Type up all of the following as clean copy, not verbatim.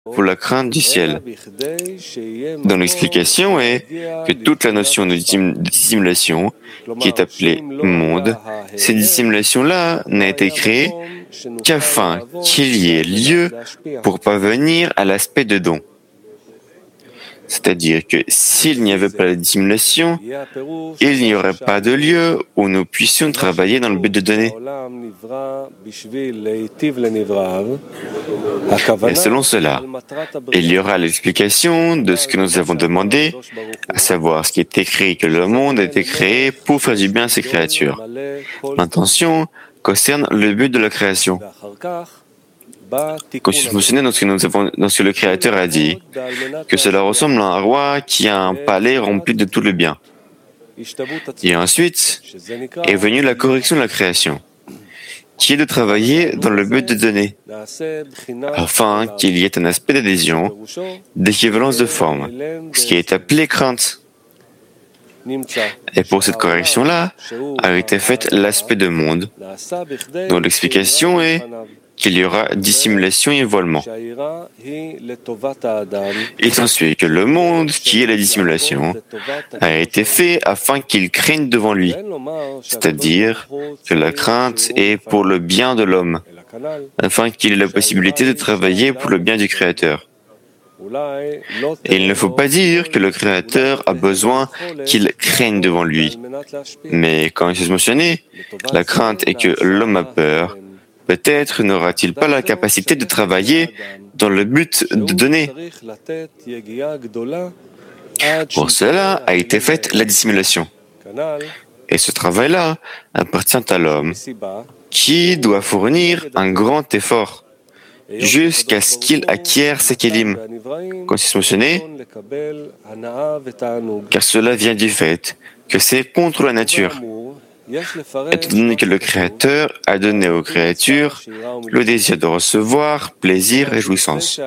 pour la crainte du ciel, dont l'explication est que toute la notion de dissimulation, qui est appelée monde, cette dissimulation-là n'a été créée qu'afin qu'il y ait lieu pour parvenir à l'aspect de don. C'est-à-dire que s'il n'y avait pas la dissimulation, il n'y aurait pas de lieu où nous puissions travailler dans le but de donner. Et selon cela, il y aura l'explication de ce que nous avons demandé, à savoir ce qui est écrit, que le monde a été créé pour faire du bien à ses créatures. L'intention concerne le but de la création. Quand je me souviens dans ce que le Créateur a dit, que cela ressemble à un roi qui a un palais rempli de tout le bien. Et ensuite est venue la correction de la création, qui est de travailler dans le but de donner, afin qu'il y ait un aspect d'adhésion, d'équivalence de forme, ce qui est appelé crainte. Et pour cette correction-là, a été faite l'aspect de monde, dont l'explication est qu'il y aura dissimulation et voilement. Il s'ensuit que le monde, qui est la dissimulation, a été fait afin qu'il craigne devant lui, c'est-à-dire que la crainte est pour le bien de l'homme, afin qu'il ait la possibilité de travailler pour le bien du Créateur. Et il ne faut pas dire que le Créateur a besoin qu'il craigne devant lui. Mais quand il s'est mentionné, la crainte est que l'homme a peur. Peut-être n'aura-t-il pas la capacité de travailler dans le but de donner. Pour cela a été faite la dissimulation. Et ce travail-là appartient à l'homme, qui doit fournir un grand effort jusqu'à ce qu'il acquiert ses kélim. Quand il s'est mentionné, car cela vient du fait que c'est contre la nature. Étant donné que le Créateur a donné aux créatures le désir de recevoir plaisir et jouissance.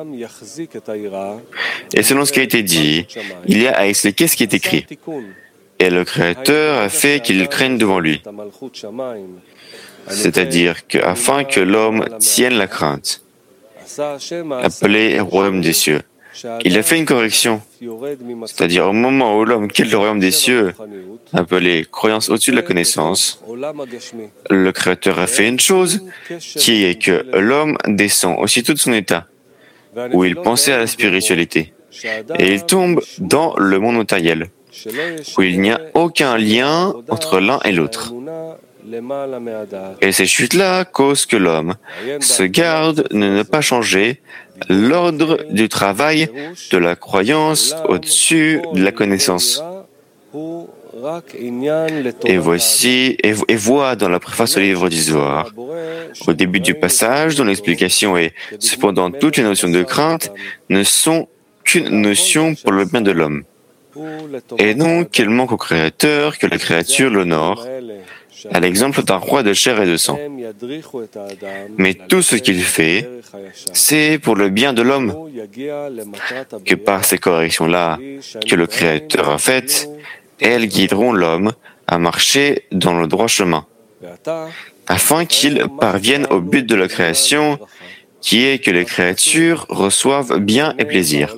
Et selon ce qui a été dit, il y a à expliquer ce qui est écrit. Et le Créateur a fait qu'il craigne devant lui. C'est-à-dire afin que l'homme tienne la crainte, appelé royaume des cieux. Il a fait une correction, c'est-à-dire au moment où l'homme quitte le royaume des cieux, appelé croyance au-dessus de la connaissance, le Créateur a fait une chose, qui est que l'homme descend aussitôt de son état, où il pensait à la spiritualité, et il tombe dans le monde matériel, où il n'y a aucun lien entre l'un et l'autre. Et ces chutes-là causent que l'homme se garde de ne pas changer l'ordre du travail de la croyance au-dessus de la connaissance. Et voit dans la préface au livre du Zohar, au début du passage, dont l'explication est « Cependant, toutes les notions de crainte ne sont qu'une notion pour le bien de l'homme. Et donc, qu'il manque au Créateur que la créature l'honore, à l'exemple d'un roi de chair et de sang. Mais tout ce qu'il fait, c'est pour le bien de l'homme, que par ces corrections-là que le Créateur a faites, elles guideront l'homme à marcher dans le droit chemin, afin qu'il parvienne au but de la création, qui est que les créatures reçoivent bien et plaisir.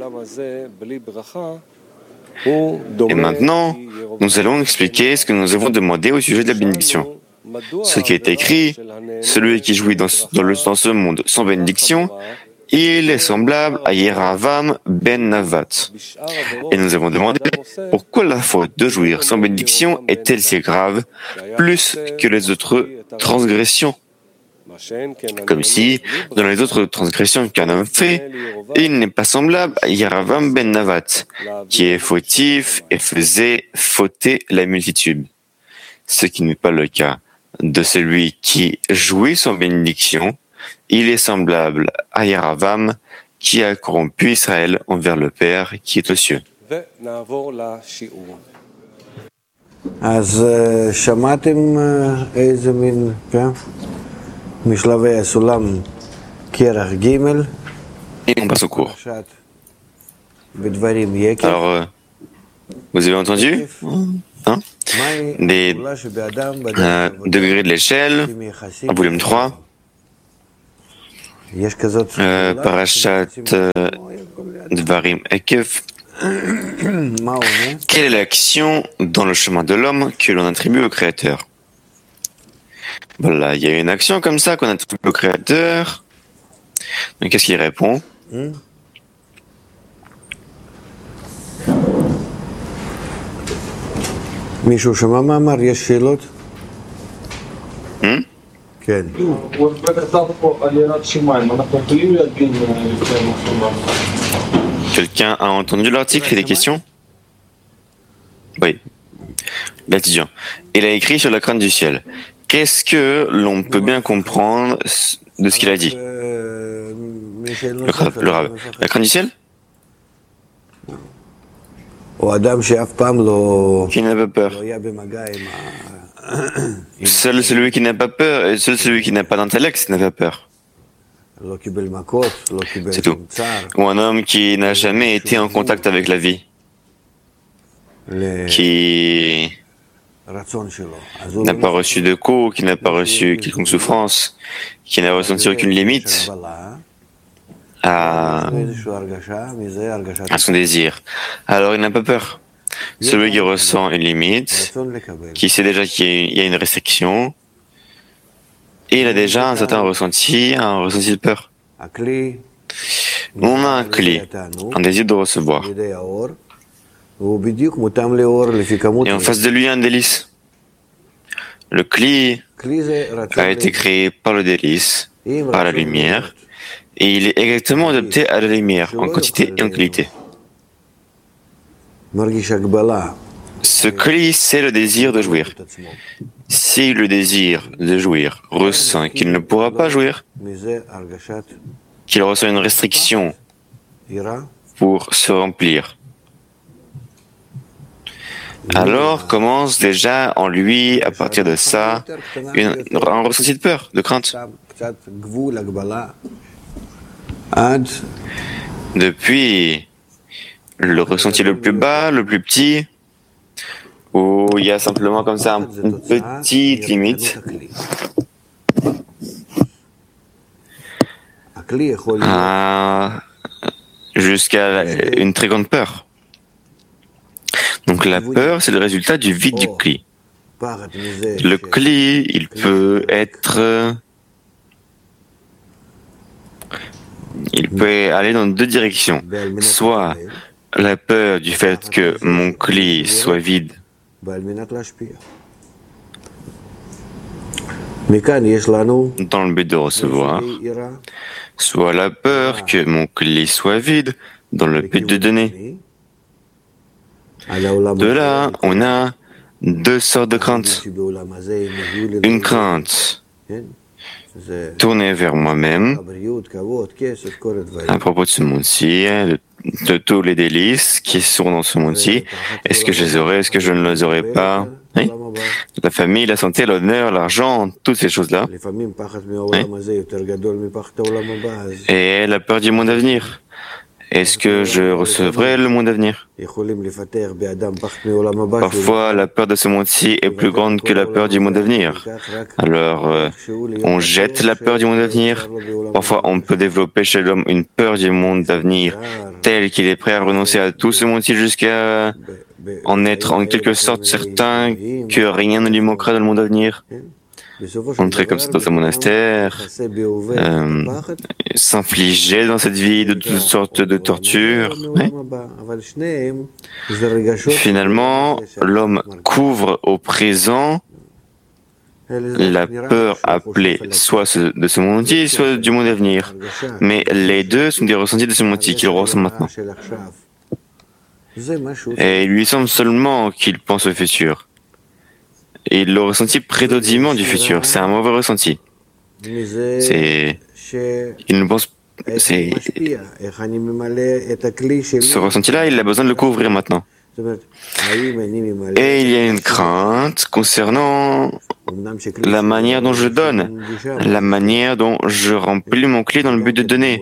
Et maintenant, nous allons expliquer ce que nous avons demandé au sujet de la bénédiction. Ce qui est écrit, celui qui jouit dans ce monde sans bénédiction, il est semblable à Yeravam ben Navat. Et nous avons demandé pourquoi la faute de jouir sans bénédiction est-elle si grave, plus que les autres transgressions. Comme si, dans les autres transgressions qu'un homme fait, il n'est pas semblable à Yeravam ben Navat, qui est fautif et faisait fauter la multitude. Ce qui n'est pas le cas de celui qui jouit sans bénédiction. Il est semblable à Yeravam, qui a corrompu Israël envers le Père qui est aux cieux. Et on passe au cours. Alors, vous avez entendu des degrés de l'échelle, volume 3. Parashat Dvarim Ekev. Quelle est l'action dans le chemin de l'homme que l'on attribue au Créateur? Voilà, il y a une action comme ça qu'on attribue au Créateur. Donc qu'est-ce qu'il répond? Quelqu'un a entendu l'article et des questions? Oui. L'étudiant. Il a écrit sur la crainte du ciel. Qu'est-ce que l'on peut bien comprendre de ce qu'il a dit? Le Rav. La crainte du ciel? Qui n'a pas peur. Seul celui qui n'a pas peur et seul celui qui n'a pas d'intellect n'a pas peur. C'est tout. Ou un homme qui n'a jamais été en contact avec la vie, qui n'a pas reçu de coups, qui n'a pas reçu quelconque souffrance, qui n'a ressenti aucune limite à son désir. Alors il n'a pas peur. Celui qui ressent une limite, qui sait déjà qu'il y a une restriction, et il a déjà un certain ressenti de peur. On a un cli, un désir de recevoir. Et en face de lui, un délice. Le cli a été créé par le délice, par la lumière, et il est exactement adapté à la lumière, en quantité et en qualité. Ce cli, c'est le désir de jouir. Si le désir de jouir ressent qu'il ne pourra pas jouir, qu'il ressent une restriction pour se remplir, alors commence déjà en lui, à partir de ça, un ressenti de peur, de crainte. Depuis le ressenti le plus bas, le plus petit, où il y a simplement comme ça une petite limite, jusqu'à une très grande peur. Donc la peur, c'est le résultat du vide du cli. Le cli, il peut aller dans deux directions. Soit la peur du fait que mon cli soit vide, dans le but de recevoir, soit la peur que mon cli soit vide, dans le but de donner. De là, on a deux sortes de craintes. Une crainte tournée vers moi-même, à propos de ce monde-ci, de tous les délices qui sont dans ce monde-ci. Est-ce que je les aurai, est-ce que je ne les aurai pas? Oui. La famille, la santé, l'honneur, l'argent, toutes ces choses-là. Oui. Et la peur du monde à venir. Est-ce que je recevrai le monde à venir? Parfois, la peur de ce monde-ci est plus grande que la peur du monde à venir. Alors, on jette la peur du monde à venir. Parfois, on peut développer chez l'homme une peur du monde à venir, telle qu'il est prêt à renoncer à tout ce monde-ci jusqu'à en être en quelque sorte certain que rien ne lui manquera dans le monde à venir. Entrer comme ça dans un monastère, s'infliger dans cette vie de toutes sortes de tortures. Oui. Finalement, l'homme couvre au présent la peur appelée soit de ce monde-ci, soit du monde à venir. Mais les deux sont des ressentis de ce monde-ci qu'il ressent maintenant. Et il lui semble seulement qu'il pense au futur. Et le ressenti prédominant du futur, c'est un mauvais ressenti. Il ne pense, ce ressenti-là, il a besoin de le couvrir maintenant. Et il y a une crainte concernant la manière dont je donne, la manière dont je remplis mon cli dans le but de donner.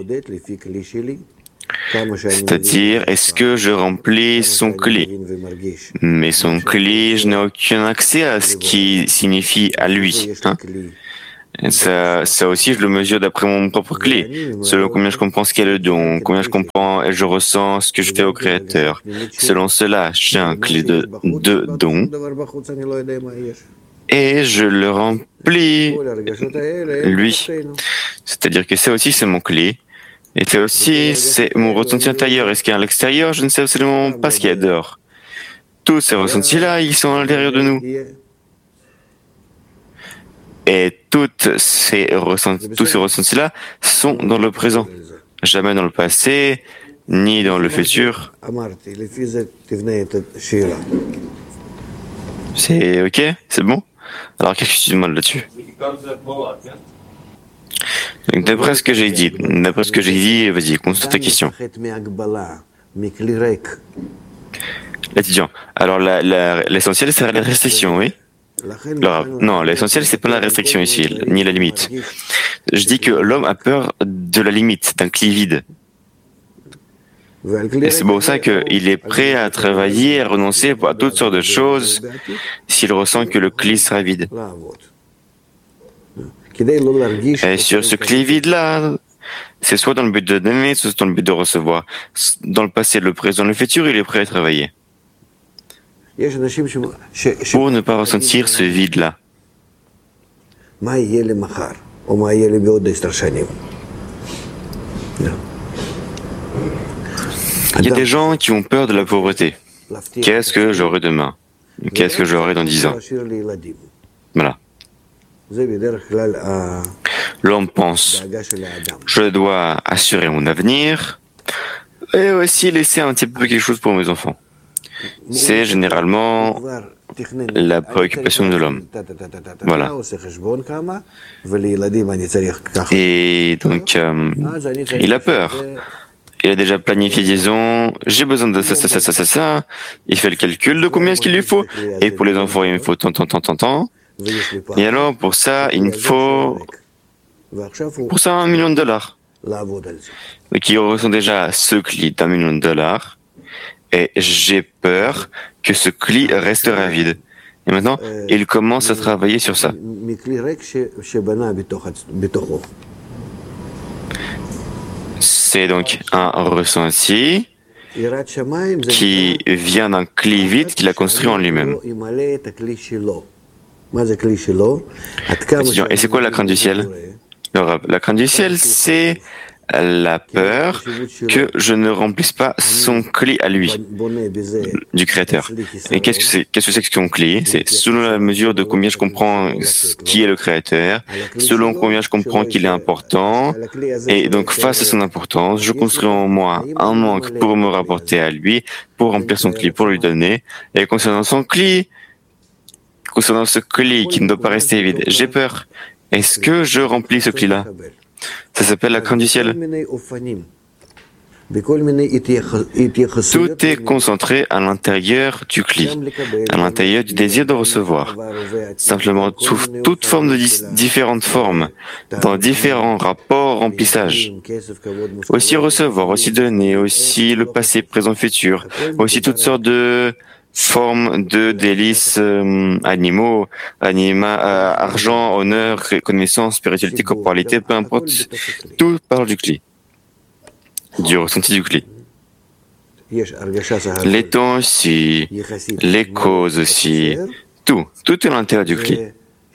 C'est-à-dire, est-ce que je remplis son cli? Mais son cli, je n'ai aucun accès à ce qui signifie à lui. Ça aussi, je le mesure d'après mon propre clé, selon combien je comprends ce qu'est le don, combien je comprends et je ressens ce que je fais au Créateur. Selon cela, j'ai un clé de don et je le remplis, lui. C'est-à-dire que ça aussi, c'est mon clé. Et ça aussi, c'est mon ressenti intérieur. Et ce qu'il y a à l'extérieur, je ne sais absolument pas ce qu'il y a dehors. Tous ces ressentis-là, ils sont à l'intérieur de nous. Et tous ces ressentis-là sont dans le présent, jamais dans le passé, ni dans le futur. C'est ok? C'est bon? Alors qu'est-ce que tu demandes là-dessus? D'après ce que j'ai dit, vas-y, construis ta question. L'étudiant. Alors l'essentiel, c'est la restriction, oui? Alors, non, l'essentiel, c'est pas la restriction ici, ni la limite. Je dis que l'homme a peur de la limite, d'un cli vide. Et c'est pour ça qu'il est prêt à travailler, à renoncer à toutes sortes de choses s'il ressent que le cli sera vide. Et sur ce cli vide-là, c'est soit dans le but de donner, soit dans le but de recevoir. Dans le passé, le présent, le futur, il est prêt à travailler. Pour ne pas ressentir ce vide-là. Il y a des gens qui ont peur de la pauvreté. Qu'est-ce que j'aurai demain? Qu'est-ce que j'aurai dans 10 ans? Voilà. L'homme pense, je dois assurer mon avenir et aussi laisser un petit peu quelque chose pour mes enfants. C'est généralement la préoccupation de l'homme. Voilà. Et donc, il a peur. Il a déjà planifié, disons, j'ai besoin de ça. Il fait le calcul de combien est-ce qu'il lui faut. Et pour les enfants, il me faut tant. Et alors, pour ça, il me faut, pour ça, $1 million. Donc, ils ressent déjà ce cli d'$1 million. Et j'ai peur que ce cli restera vide. Et maintenant, il commence à travailler sur ça. C'est donc un ressenti qui vient d'un cli vide qu'il a construit en lui-même. Et c'est quoi la crainte du ciel? La crainte du ciel, c'est la peur que je ne remplisse pas son cli à lui, du Créateur. Et qu'est-ce que c'est que son cli? C'est selon la mesure de combien je comprends qui est le Créateur, selon combien je comprends qu'il est important, et donc face à son importance, je construis en moi un manque pour me rapporter à lui, pour remplir son cli, pour lui donner. Et concernant son cli, concernant ce cli qui ne doit pas rester vide, j'ai peur. Est-ce que je remplis ce cli-là? Ça s'appelle la crainte du ciel. Tout est concentré à l'intérieur du cli, à l'intérieur du désir de recevoir. Simplement, sous toute forme de différentes formes, dans différents rapports remplissage. Aussi recevoir, aussi donner, aussi le passé, présent, futur, aussi toutes sortes de formes de délices animaux, argent, honneur, connaissance, spiritualité, corporalité, peu importe, tout parle du cli, du ressenti du cli. Les temps aussi, les causes aussi, tout est à l'intérieur du cli.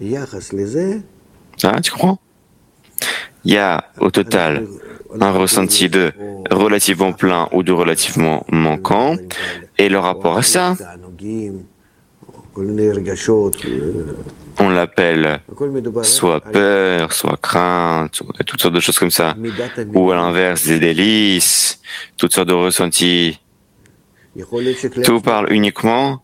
Ah, tu comprends? Il y a au total un ressenti de relativement plein ou de relativement manquant, et le rapport à ça, on l'appelle soit peur, soit crainte, toutes sortes de choses comme ça, ou à l'inverse des délices, toutes sortes de ressentis. Tout parle uniquement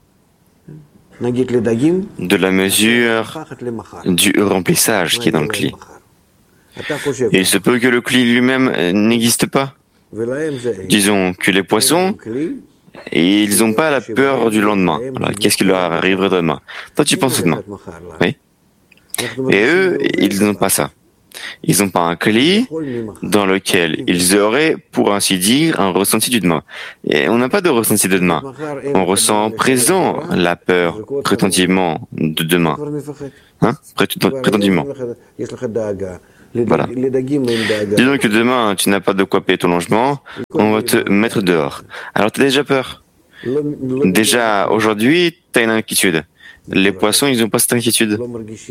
de la mesure du remplissage qui est dans le cli. Et il se peut que le cli lui-même n'existe pas. Disons que les poissons, ils n'ont pas la peur du lendemain. Voilà, qu'est-ce qui leur arriverait demain? Toi, tu penses demain. Oui. Et eux, ils n'ont pas ça. Ils n'ont pas un cli dans lequel ils auraient, pour ainsi dire, un ressenti du demain. Et on n'a pas de ressenti de demain. On ressent en présent la peur, prétendument, de demain. Hein? Prétendument. Voilà. Disons que demain, tu n'as pas de quoi payer ton logement, on va te mettre dehors. Alors tu as déjà peur. Déjà, aujourd'hui, tu as une inquiétude. Les poissons, ils n'ont pas cette inquiétude.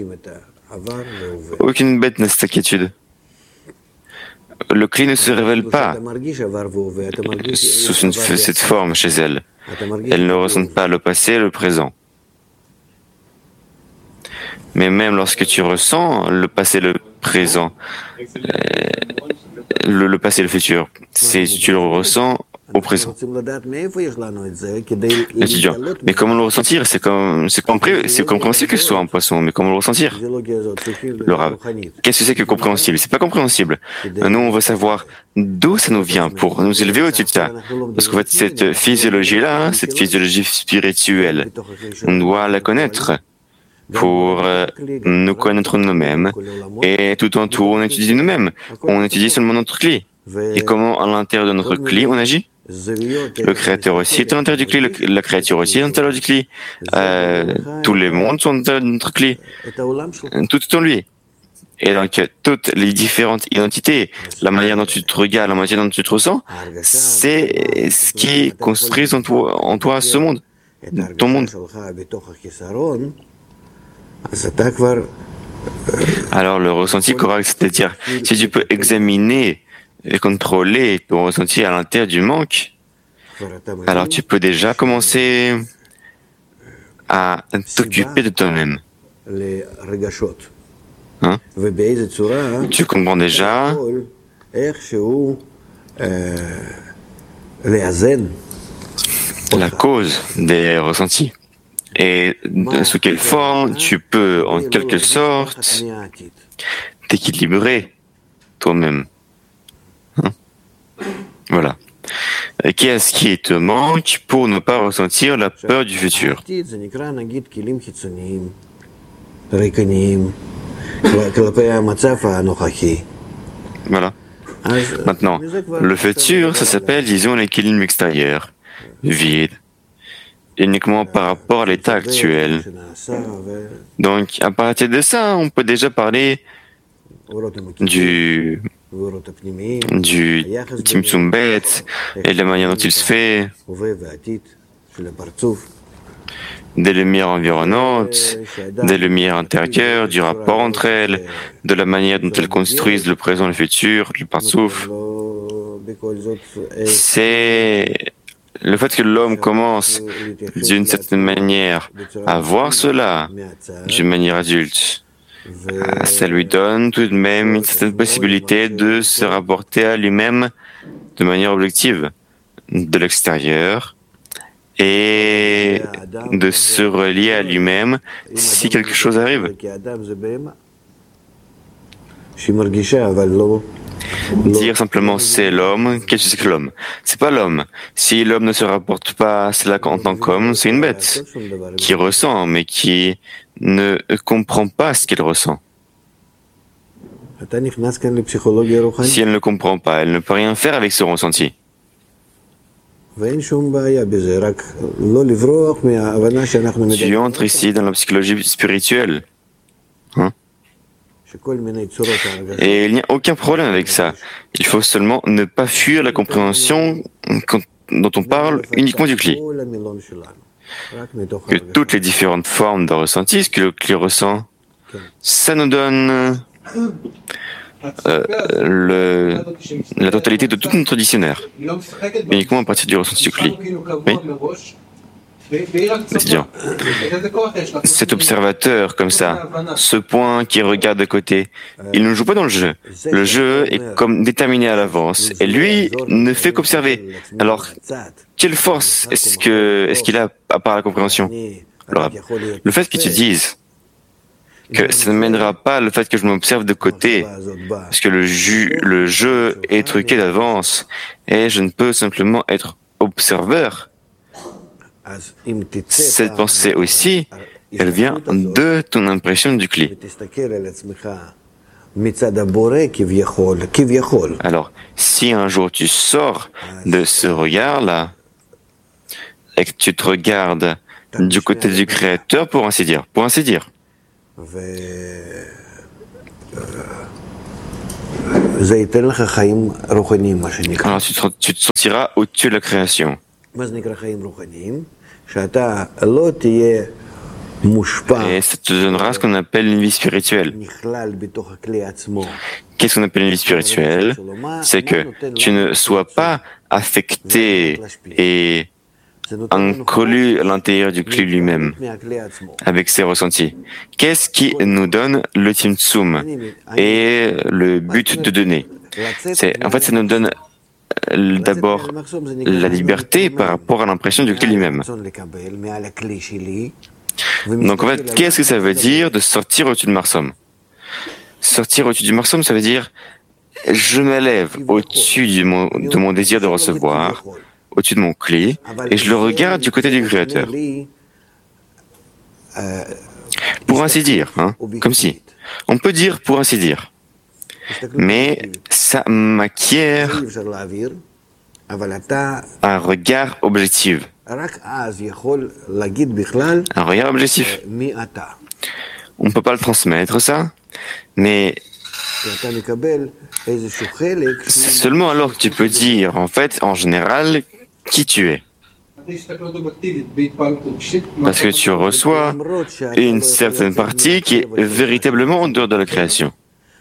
Aucune bête n'a cette inquiétude. Le cli ne se révèle pas sous cette forme chez elle. Elle ne ressent pas le passé et le présent. Mais même lorsque tu ressens le passé et le présent, le passé et le futur, tu le ressens au présent. L'étudiant. Mais comment le ressentir? C'est compréhensible que ce soit un poisson, mais comment le ressentir? Le Rav. Qu'est-ce que c'est que compréhensible? C'est pas compréhensible. Nous, on veut savoir d'où ça nous vient pour nous élever au-dessus de ça. Parce qu'en fait, cette physiologie-là, cette physiologie spirituelle, on doit la connaître pour nous connaître nous-mêmes. Et tout en tout, on étudie nous-mêmes. On étudie seulement notre cli. Et comment, à l'intérieur de notre cli, on agit? Le créateur aussi est à l'intérieur du cli, la créature aussi est à l'intérieur du cli. Tous les mondes sont à l'intérieur de notre cli. Tout est en lui. Et donc, toutes les différentes identités, la manière dont tu te regardes, la manière dont tu te ressens, c'est ce qui construit en toi ce monde, ton monde. Alors, le ressenti correct, c'est-à-dire, si tu peux examiner et contrôler ton ressenti à l'intérieur du manque, alors tu peux déjà commencer à t'occuper de toi-même. Hein? Tu comprends déjà la cause des ressentis et sous quelle forme tu peux, en quelque sorte, t'équilibrer toi-même. Hein? Voilà. Qu'est-ce qui te manque pour ne pas ressentir la peur du futur? Voilà. Maintenant, le futur, ça s'appelle, disons, l'équilibre extérieur, vide, uniquement par rapport à l'état actuel. Donc, à partir de ça, on peut déjà parler du Tzimtzum Bet et de la manière dont il se fait, des lumières environnantes, des lumières intérieures, du rapport entre elles, de la manière dont elles construisent le présent et le futur, le partsouf. C'est le fait que l'homme commence d'une certaine manière à voir cela d'une manière adulte. Ça lui donne tout de même une certaine possibilité de se rapporter à lui-même de manière objective, de l'extérieur, et de se relier à lui-même si quelque chose arrive. Dire simplement c'est l'homme, qu'est-ce que c'est que l'homme? C'est pas l'homme. Si l'homme ne se rapporte pas à cela en tant qu'homme, c'est une bête qui ressent, mais qui ne comprend pas ce qu'elle ressent. Si elle ne comprend pas, elle ne peut rien faire avec ce ressenti. Tu entres ici dans la psychologie spirituelle. Hein? Et il n'y a aucun problème avec ça. Il faut seulement ne pas fuir la compréhension dont on parle uniquement du cli. Que toutes les différentes formes de ressenti, ce que le cli ressent, ça nous donne la totalité de tout notre dictionnaire, uniquement à partir du ressenti du cli. Oui? Cet observateur comme ça, ce point qui regarde de côté, il ne joue pas dans le jeu. Le jeu est comme déterminé à l'avance et lui ne fait qu'observer. Alors, quelle force est-ce qu'il a à part la compréhension? Alors, le fait qu'ils te disent que ça ne mènera pas le fait que je m'observe de côté, parce que le jeu est truqué d'avance et je ne peux simplement être observeur. Cette pensée aussi, elle vient de ton impression du cli. Alors, si un jour tu sors de ce regard-là, et que tu te regardes du côté du Créateur, pour ainsi dire, alors tu te sentiras au-dessus de la création. Et ça te donnera ce qu'on appelle une vie spirituelle. Qu'est-ce qu'on appelle une vie spirituelle? C'est que tu ne sois pas affecté et inclus à l'intérieur du cli lui-même, avec ses ressentis. Qu'est-ce qui nous donne le Tzimtzum et le but de donner? En fait, ça nous donne d'abord la liberté par rapport à l'impression du cli lui-même. Donc en fait, qu'est-ce que ça veut dire de sortir au-dessus de Marsom? Sortir au-dessus du Marsom, ça veut dire je m'élève au-dessus de mon désir de recevoir, au-dessus de mon cli, et je le regarde du côté du Créateur. Pour ainsi dire, comme si. On peut dire pour ainsi dire. Mais ça m'acquiert un regard objectif. Un regard objectif. On ne peut pas le transmettre, ça, mais c'est seulement alors que tu peux dire, en fait, en général, qui tu es. Parce que tu reçois une certaine partie qui est véritablement en dehors de la création.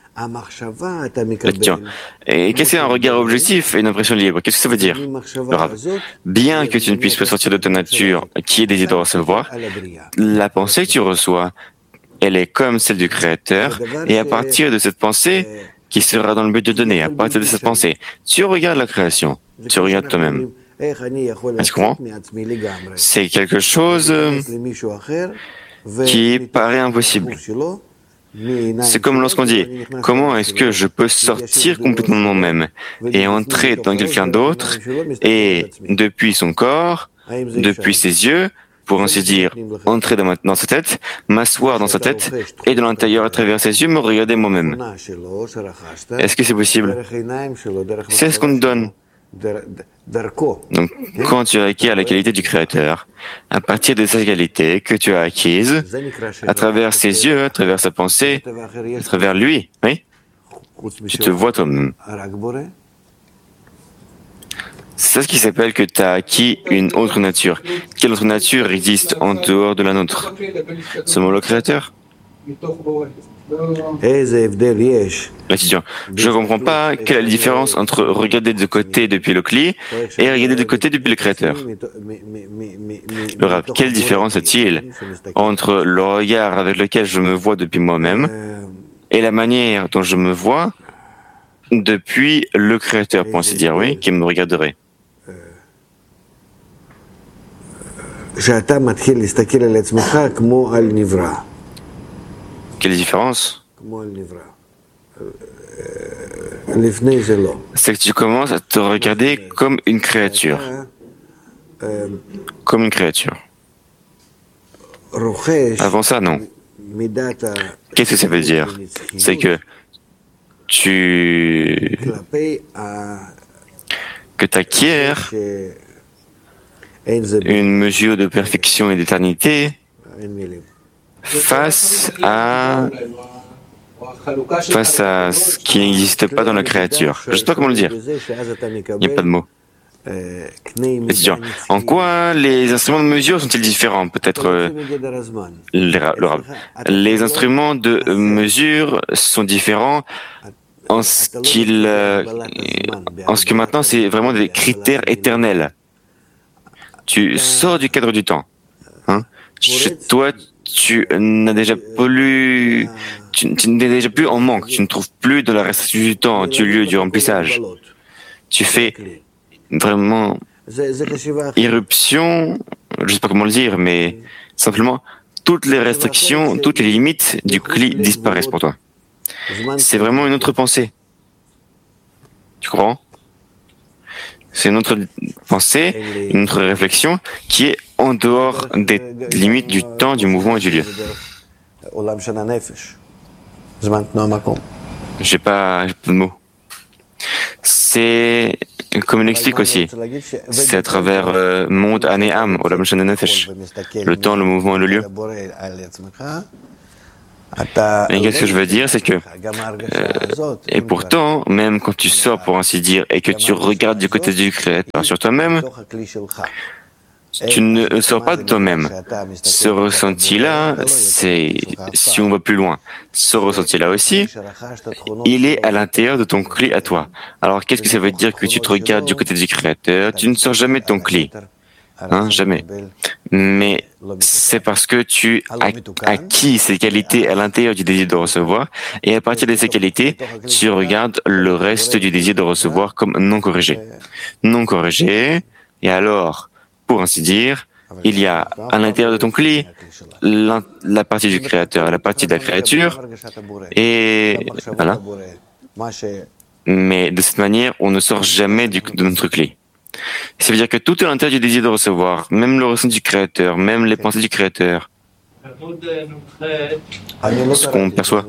Et qu'est-ce qu'un regard objectif et une impression libre? Qu'est-ce que ça veut dire? Bien que tu ne puisses pas sortir de ta nature qui est désir de recevoir, la pensée que tu reçois, elle est comme celle du Créateur, et à partir de cette pensée, qui sera dans le but de donner, à partir de cette pensée, tu regardes la création, tu regardes toi-même. Est-ce qu'on comprend? C'est quelque chose qui paraît impossible. C'est comme lorsqu'on dit, comment est-ce que je peux sortir complètement de moi-même et entrer dans quelqu'un d'autre et depuis son corps, depuis ses yeux, pour ainsi dire, entrer dans sa tête, m'asseoir dans sa tête et de l'intérieur à travers ses yeux me regarder moi-même. Est-ce que c'est possible? C'est ce qu'on nous donne. Donc, quand tu acquiers la qualité du Créateur, à partir de cette qualité que tu as acquise, à travers ses yeux, à travers sa pensée, à travers lui, oui, tu te vois toi-même. C'est ce qui s'appelle que tu as acquis une autre nature. Quelle autre nature existe en dehors de la nôtre? Seulement le Créateur. La question. Je ne comprends pas quelle est la différence entre regarder de côté depuis le cli et regarder de côté depuis le Créateur. Le Rav, quelle différence est-il entre le regard avec lequel je me vois depuis moi-même et la manière dont je me vois depuis le Créateur, pour ainsi dire, oui, qui me regarderait? Quelle différence? C'est que tu commences à te regarder comme une créature. Comme une créature. Avant ça, non. Qu'est-ce que ça veut dire? C'est que tu acquiers une mesure de perfection et d'éternité face à ce qui n'existe pas dans la créature. Je ne sais pas comment le dire. Il n'y a pas de mots. En quoi les instruments de mesure sont-ils différents? Peut-être les instruments de mesure sont différents en ce que maintenant c'est vraiment des critères éternels. Tu sors du cadre du temps. Toi, tu n'as déjà plus, tu n'es déjà plus en manque. Tu ne trouves plus de la restriction du temps, du lieu, du remplissage. Tu fais vraiment irruption, je ne sais pas comment le dire, mais simplement toutes les restrictions, toutes les limites du cli disparaissent pour toi. C'est vraiment une autre pensée. Tu comprends? C'est une autre pensée, une autre réflexion qui est en dehors des limites du temps, du mouvement et du lieu. J'ai pas de mots. C'est, comme il explique aussi, c'est à travers monde, âne âme, Olam Shana Nefesh. Le temps, le mouvement et le lieu. Et qu'est-ce que je veux dire, c'est que, et pourtant, même quand tu sors, pour ainsi dire, et que tu regardes du côté du Créateur sur toi-même, tu ne sors pas de toi-même. Ce ressenti-là, c'est, si on va plus loin, ce ressenti-là aussi, il est à l'intérieur de ton cli à toi. Alors, qu'est-ce que ça veut dire que tu te regardes du côté du Créateur? Tu ne sors jamais de ton cli. Hein, jamais. Mais c'est parce que tu as acquis ces qualités à l'intérieur du désir de recevoir, et à partir de ces qualités, tu regardes le reste du désir de recevoir comme non corrigé. Non corrigé, et alors, pour ainsi dire, il y a à l'intérieur de ton cli la partie du créateur, la partie de la créature, et voilà. Mais de cette manière, on ne sort jamais de notre cli. Ça veut dire que tout est à l'intérieur du désir de recevoir, même le ressenti du créateur, même les pensées du créateur, ce qu'on perçoit.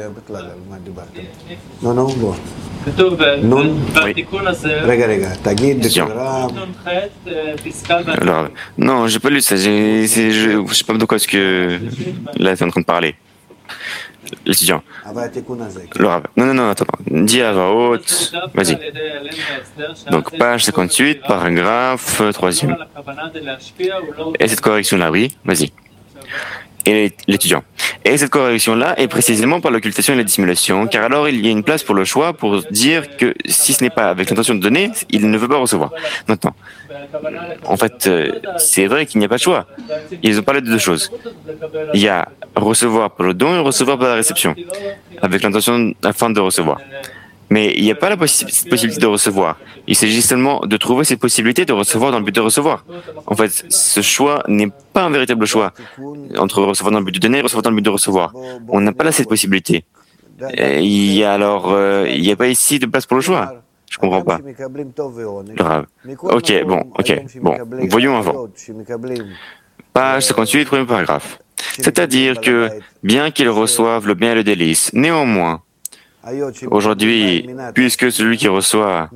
Alors, non, j'ai pas lu ça. Je sais pas de quoi est-ce que là tu es en train de parler. L'étudiant. Le Rav. Non, attends. Dis à voix haute. Vas-y. Donc, page 58, paragraphe 3e. Et cette correction-là, oui, vas-y. Et l'étudiant. Et cette correction-là est précisément par l'occultation et la dissimulation, car alors il y a une place pour le choix pour dire que si ce n'est pas avec l'intention de donner, il ne veut pas recevoir. Maintenant, en fait, c'est vrai qu'il n'y a pas de choix. Ils ont parlé de deux choses. Il y a recevoir par le don et recevoir par la réception, avec l'intention afin de recevoir. Mais il n'y a pas la possibilité de recevoir. Il s'agit seulement de trouver cette possibilité de recevoir dans le but de recevoir. En fait, ce choix n'est pas un véritable choix entre recevoir dans le but de donner et recevoir dans le but de recevoir. On n'a pas là cette possibilité. Il y a il n'y a pas ici de place pour le choix. Je comprends pas. Grave. Ok, bon. Voyons avant. Page 58, premier paragraphe. C'est-à-dire que, bien qu'ils reçoivent le bien et le délice, néanmoins, aujourd'hui, puisque celui qui reçoit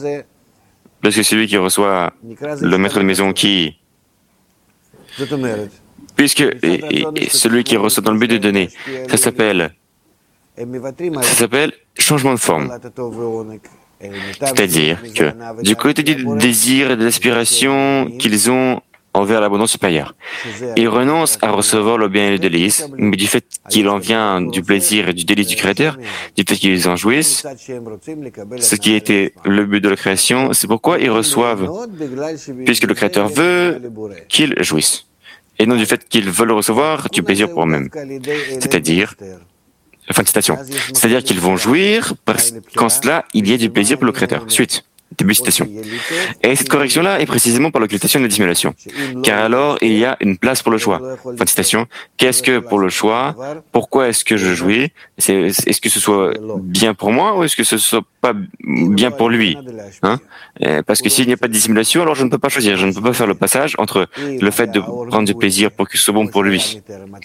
le maître de maison puisque celui qui reçoit dans le but de donner, ça s'appelle changement de forme. C'est-à-dire que du côté du désir et de l'aspiration qu'ils ont envers l'abondance supérieure, ils renoncent à recevoir le bien et le délice, mais du fait qu'il en vient du plaisir et du délice du Créateur, du fait qu'ils en jouissent, ce qui était le but de la création, c'est pourquoi ils reçoivent, puisque le Créateur veut qu'ils jouissent, et non du fait qu'ils veulent recevoir du plaisir pour eux-mêmes. C'est-à-dire, fin de citation, c'est-à-dire qu'ils vont jouir parce qu'en cela, il y a du plaisir pour le Créateur. Suite. Début de citation. Et cette correction-là est précisément par l'occultation et la dissimulation. Car alors, il y a une place pour le choix. Fin de citation. Qu'est-ce que pour le choix? Pourquoi est-ce que je jouis? Est-ce que ce soit bien pour moi ou est-ce que ce soit pas bien pour lui? Parce que s'il n'y a pas de dissimulation, alors je ne peux pas choisir. Je ne peux pas faire le passage entre le fait de prendre du plaisir pour que ce soit bon pour lui.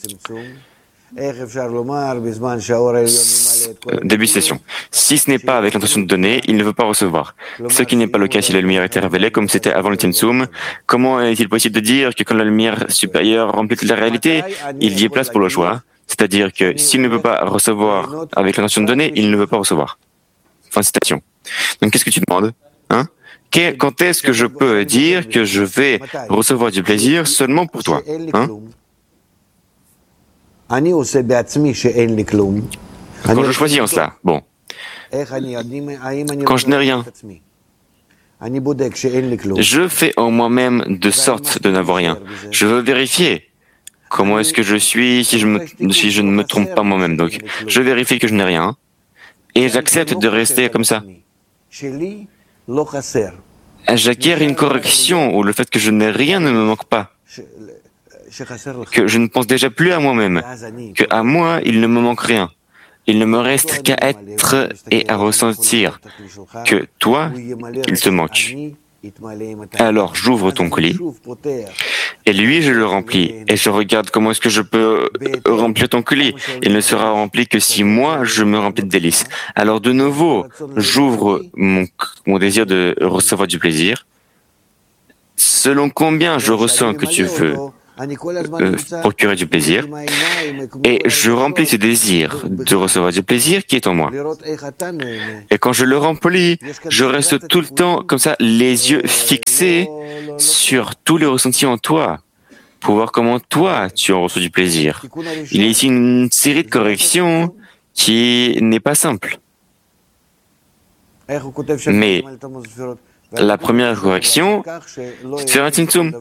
Début de session. Si ce n'est pas avec l'intention de donner, il ne veut pas recevoir. Ce qui n'est pas le cas si la lumière était révélée comme c'était avant le Tensum. Comment est-il possible de dire que quand la lumière supérieure remplit toute la réalité, il y ait place pour le choix? C'est-à-dire que s'il ne peut pas recevoir avec l'intention de donner, il ne veut pas recevoir. Fin de citation. Donc qu'est-ce que tu demandes? Quand est-ce que je peux dire que je vais recevoir du plaisir seulement pour toi? Quand je choisis en cela, bon. Quand je n'ai rien, je fais en moi-même de sorte de n'avoir rien. Je veux vérifier comment est-ce que je suis si je ne me trompe pas moi-même. Donc, je vérifie que je n'ai rien et j'accepte de rester comme ça. J'acquiers une correction où le fait que je n'ai rien ne me manque pas. Que je ne pense déjà plus à moi-même, que à moi, il ne me manque rien. Il ne me reste qu'à être et à ressentir que toi, il te manque. Alors j'ouvre ton colis Et lui, je le remplis. Et je regarde comment est-ce que je peux remplir ton colis. Il ne sera rempli que si moi, je me remplis de délices. Alors de nouveau, j'ouvre mon désir de recevoir du plaisir. Selon combien je ressens que tu veux procurer du plaisir, et je remplis ce désir de recevoir du plaisir qui est en moi. Et quand je le remplis, je reste tout le temps comme ça, les yeux fixés sur tous les ressentis en toi, pour voir comment toi tu en reçois du plaisir. Il y a ici une série de corrections qui n'est pas simple. Mais la première correction, c'est de faire un tzimtzum.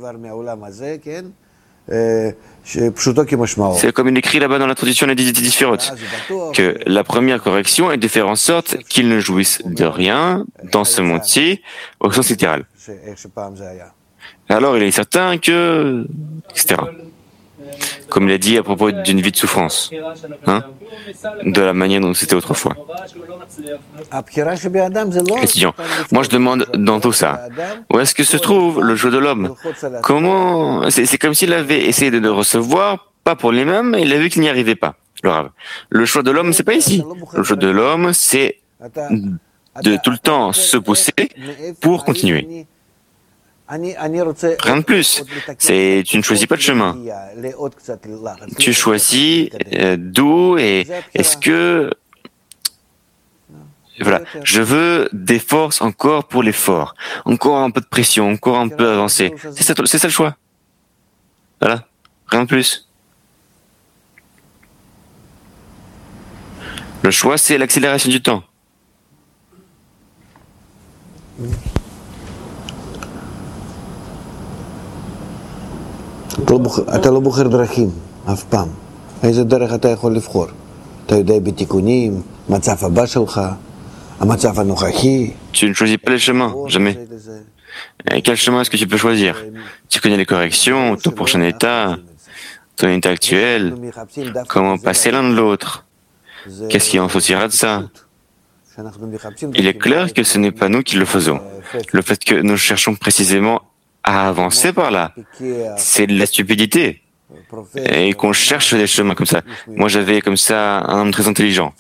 C'est comme il écrit là-bas dans l'introduction des 10 Sphirot, que la première correction est de faire en sorte qu'ils ne jouissent de rien dans ce monde-ci, au sens littéral. Alors il est certain que, etc. Comme il a dit à propos d'une vie de souffrance, hein, de la manière dont c'était autrefois. Étudiant, moi je demande dans tout ça, où est-ce que se trouve le choix de l'homme? Comment? C'est comme s'il avait essayé de le recevoir, pas pour lui-même, et il a vu qu'il n'y arrivait pas. Le choix de l'homme, c'est pas ici. Le choix de l'homme, c'est de tout le temps se pousser pour continuer. Rien de plus. Tu ne choisis pas de chemin. Tu choisis d'où et est-ce que... Voilà, je veux des forces encore pour l'effort, encore un peu de pression, encore un peu avancé. C'est ça le choix. Voilà, rien de plus. Le choix, c'est l'accélération du temps. אתה לא בוחר דרכים, אף פעם. איזה דרך אתה יכול לבחור? אתה יודע בתיקונים, מצב הבא שלך, המצב הנוכחי. Tu ne choisis pas les chemins, jamais. Et quel chemin est-ce que tu peux choisir? Tu connais les corrections, ton prochain état, ton état actuel, comment passer l'un de l'autre. Qu'est-ce qui en sortira de ça? Il est clair que ce n'est pas nous qui le faisons. Le fait que nous cherchons précisément à avancer par là, c'est de la stupidité. Et qu'on cherche des chemins comme ça. Moi, j'avais comme ça un homme très intelligent.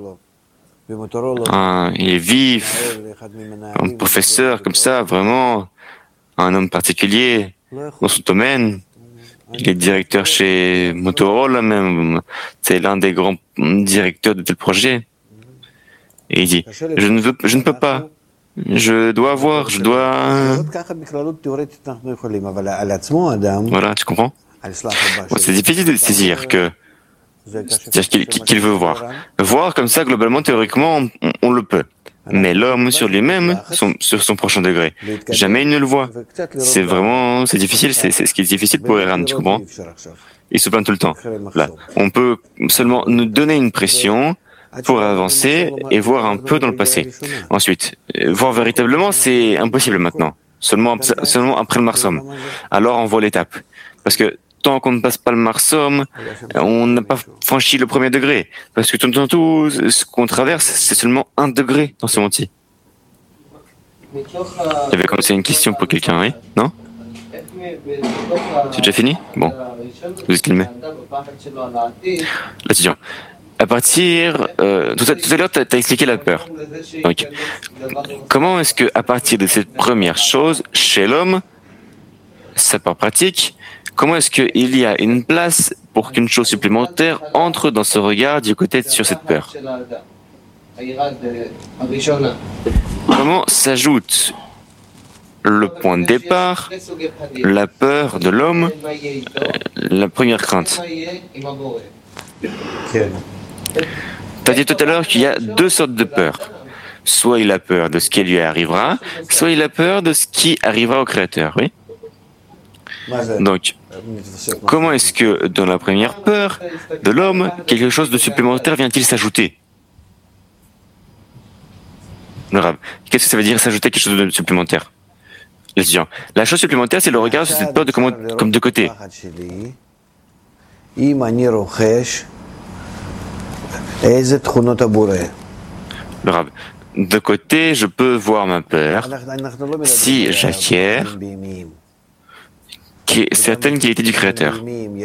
Il est vif, un professeur comme ça, vraiment, un homme particulier dans son domaine. Il est directeur chez Motorola même. C'est l'un des grands directeurs de tel projet. Et il dit, je ne peux pas. Je dois avoir, je dois... Voilà, tu comprends? Bon, c'est difficile de saisir c'est-à-dire qu'il veut voir. Voir comme ça, globalement, théoriquement, on le peut. Mais l'homme sur lui-même, sur son prochain degré, jamais il ne le voit. C'est difficile, c'est ce qui est difficile pour Eran, tu comprends? Il se plaint tout le temps. Là, on peut seulement nous donner une pression pour avancer et voir un peu dans le passé. Ensuite, voir véritablement, c'est impossible maintenant. Seulement après le Marsom. Alors on voit l'étape. Parce que tant qu'on ne passe pas le Marsom, on n'a pas franchi le premier degré. Parce que tout ce qu'on traverse, c'est seulement 1 degré dans ce monde-ci. Il y avait comme ça une question pour quelqu'un, oui? Non? C'est déjà fini? Bon. Vous êtes calmé. L'étudiant. À partir... tout à l'heure, tu as expliqué la peur. Donc, comment est-ce que, à partir de cette première chose, chez l'homme, sa part pratique, comment est-ce qu'il y a une place pour qu'une chose supplémentaire entre dans ce regard du côté sur cette peur? Comment s'ajoute le point de départ, la peur de l'homme, la première crainte? Tu as dit tout à l'heure qu'il y a 2 sortes de peur. Soit il a peur de ce qui lui arrivera, soit il a peur de ce qui arrivera au Créateur, oui? Donc, comment est-ce que dans la première peur de l'homme, quelque chose de supplémentaire vient-il s'ajouter? Le Rav, qu'est-ce que ça veut dire s'ajouter quelque chose de supplémentaire? L'étudiant, la chose supplémentaire, c'est le regard sur cette peur comme de côté. Le Rav, de côté, je peux voir ma peur si j'acquiers certaines qualités du Créateur.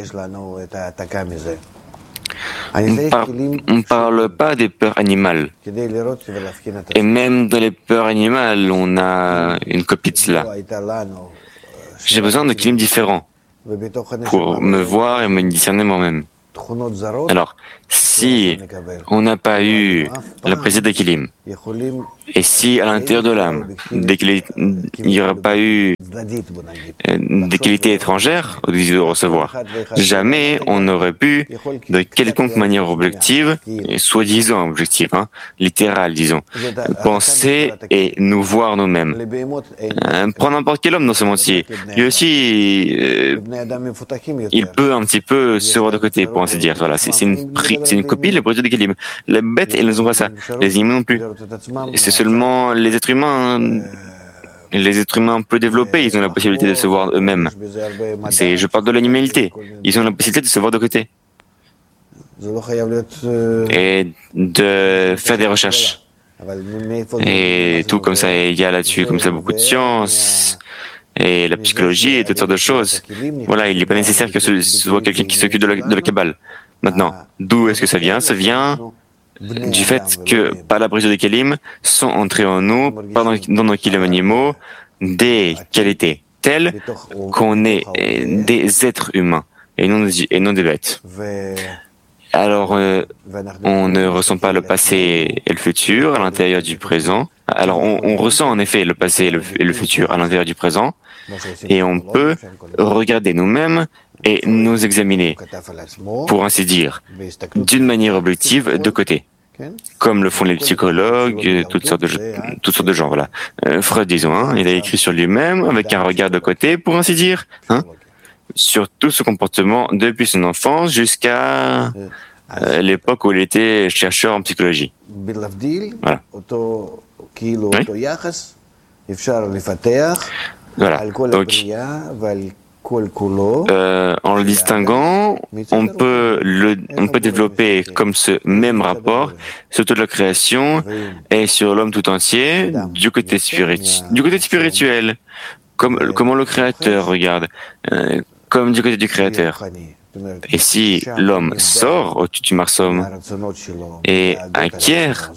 On ne parle pas des peurs animales. Et même dans les peurs animales, on a une copie de cela. J'ai besoin de kilim différents pour me voir et me discerner moi-même. Alors, si on n'a pas eu la présence des kilim, et si à l'intérieur de l'âme, il n'y aura pas eu des qualités étrangères au désir de recevoir, jamais on n'aurait pu, de quelconque manière objective, soi-disant objective, littérale, disons, penser et nous voir nous-mêmes. Prends n'importe quel homme dans ce monde-ci, lui aussi, il peut un petit peu se voir de côté, pour ainsi dire. Voilà, c'est une copie de la présence des kilim. Les bêtes, elles n'ont pas ça. Les animaux non plus. C'est seulement les êtres humains. Les êtres humains un peu développés, ils ont la possibilité de se voir eux-mêmes. Je parle de l'animalité. Ils ont la possibilité de se voir de côté. Et de faire des recherches. Et tout comme ça, il y a là-dessus comme ça beaucoup de sciences. Et la psychologie et toutes sortes de choses. Voilà, il n'est pas nécessaire que ce soit quelqu'un qui s'occupe de la Kabbale. Maintenant, d'où est-ce que ça vient? Ça vient du fait que, par la brise des kelim, sont entrés en nous, dans nos kelim animaux, des qualités telles qu'on est des êtres humains et non des bêtes. Alors, on ne ressent pas le passé et le futur à l'intérieur du présent. Alors, on ressent en effet le passé et le futur à l'intérieur du présent, et on peut regarder nous-mêmes et nous examiner, pour ainsi dire, d'une manière objective de côté, comme le font les psychologues, toutes sortes de gens. Voilà. Freud, disons, il a écrit sur lui-même avec un regard de côté, pour ainsi dire, sur tout ce comportement depuis son enfance jusqu'à l'époque où il était chercheur en psychologie. Voilà. Oui. Voilà. Donc, en le distinguant, on peut développer comme ce même rapport sur toute la création et sur l'homme tout entier du côté spirituel, comment le Créateur regarde, comme du côté du Créateur. Et si l'homme sort au Tutumarsom et acquiert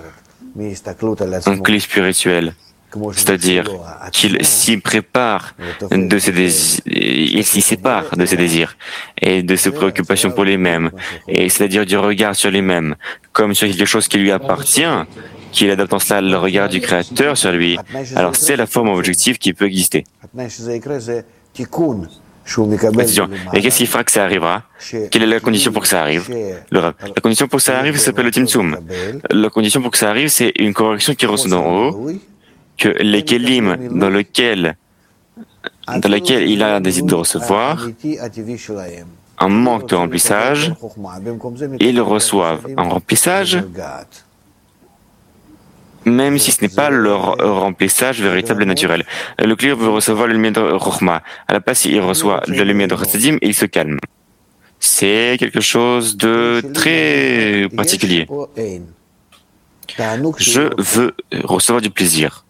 un clé spirituel, c'est-à-dire qu'il s'y prépare de ses désirs, il s'y sépare de ses désirs et de ses préoccupations pour lui-même, et c'est-à-dire du regard sur lui-même, comme sur quelque chose qui lui appartient, qu'il adopte en cela le regard du Créateur sur lui, alors c'est la forme objective qui peut exister. Et qu'est-ce qui fera que ça arrivera? Quelle est la condition pour que ça arrive? La condition pour que ça arrive s'appelle le Timtsum. La condition pour que ça arrive, c'est une correction qui ressort d'en haut, que les kelim dans laquelle il a un désir de recevoir, un manque de remplissage, ils reçoivent un remplissage, même si ce n'est pas leur remplissage véritable et naturel. Le client veut recevoir la lumière de Chokhmah. À la place, il reçoit la lumière de Chassadim et il se calme. C'est quelque chose de très particulier. Je veux recevoir du plaisir.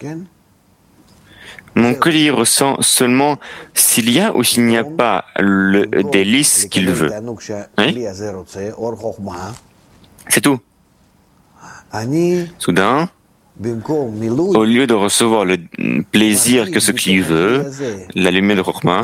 Mon collier ressent seulement s'il y a ou s'il n'y a pas le délice qu'il veut. Oui? C'est tout. Soudain, au lieu de recevoir le plaisir que ce qu'il veut, la lumière de Chokhmah,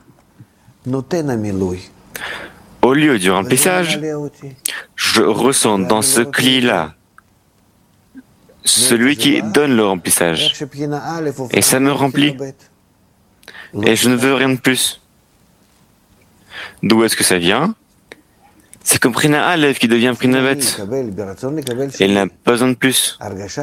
au lieu du remplissage, je ressens dans ce cli-là celui qui donne le remplissage. Et ça me remplit. Et je ne veux rien de plus. D'où est-ce que ça vient? C'est comme Prina Aleph qui devient Prina Bet. Elle n'a pas besoin de plus.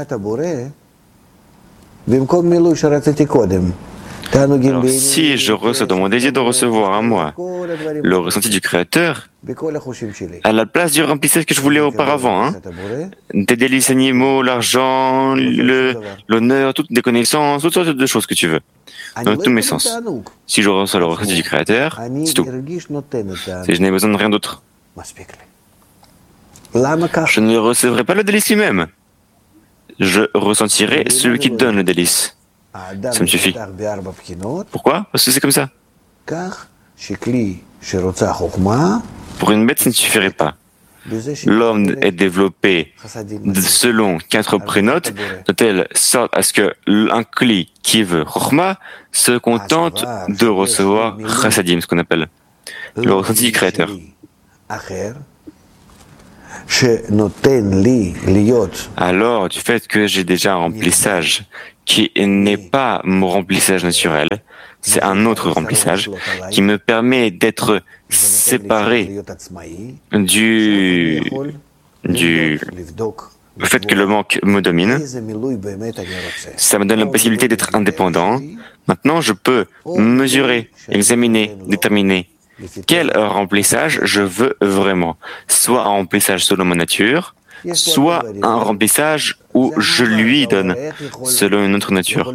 Alors, si je ressens dans mon désir de recevoir à moi le ressenti du Créateur, à la place du remplissage que je voulais auparavant, des délices animaux, l'argent, l'honneur, toutes des connaissances, toutes sortes de choses que tu veux, dans tous mes sens. Si je reçois le ressenti du Créateur, c'est tout. Je n'ai besoin de rien d'autre. Je ne recevrai pas le délice lui-même. Je ressentirai celui qui donne le délice. Ça me suffit. Pourquoi? Parce que c'est comme ça. Pour une bête, ça ne suffirait pas. L'homme est développé selon 4 prénotes, de telle sorte à ce qu'un kli qui veut Chokhmah se contente de recevoir chassadim, ce qu'on appelle le ressenti du Créateur. Alors, du fait que j'ai déjà un remplissage qui n'est pas mon remplissage naturel, c'est un autre remplissage qui me permet d'être séparé du fait que le manque me domine. Ça me donne la possibilité d'être indépendant. Maintenant, je peux mesurer, examiner, déterminer quel remplissage je veux vraiment. Soit un remplissage selon ma nature, soit un remplissage où je lui donne selon une autre nature.